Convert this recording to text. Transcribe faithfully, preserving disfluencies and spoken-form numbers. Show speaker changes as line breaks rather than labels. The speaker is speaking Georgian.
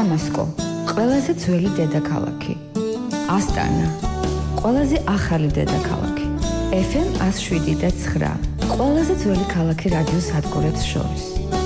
დამასკო, ყველაზე ძველი დედაქალაქი. ასტანა, ყველაზე ახალი დედაქალაქი. ეფ ემ εκατო შვიდ და ცხრა, ყველაზე ძველი ქალაქი რადიოს სადგურებს შორის.